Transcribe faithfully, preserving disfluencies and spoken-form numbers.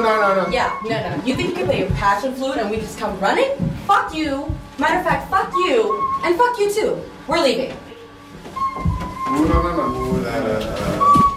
no, no, no. Yeah, no, no. You think you can play your passion flute and we just come running? Fuck you. Matter of fact, fuck you. And fuck you too. We're leaving.